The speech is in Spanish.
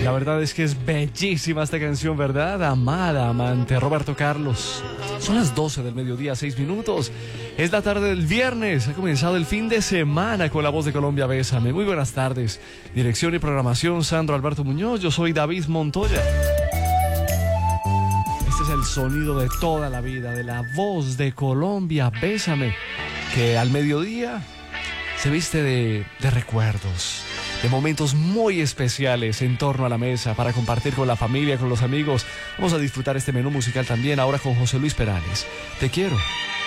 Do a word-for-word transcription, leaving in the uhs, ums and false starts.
La verdad es que es bellísima esta canción, ¿verdad? Amada, amante, Roberto Carlos. Son las doce del mediodía, seis minutos. Es la tarde del viernes. Ha comenzado el fin de semana con La Voz de Colombia, Bésame. Muy buenas tardes. Dirección y programación, Sandro Alberto Muñoz. Yo soy David Montoya. Este es el sonido de toda la vida, de La Voz de Colombia, Bésame, que al mediodía se viste de, de recuerdos, de momentos muy especiales en torno a la mesa para compartir con la familia, con los amigos. Vamos a disfrutar este menú musical también ahora con José Luis Perales. Te quiero.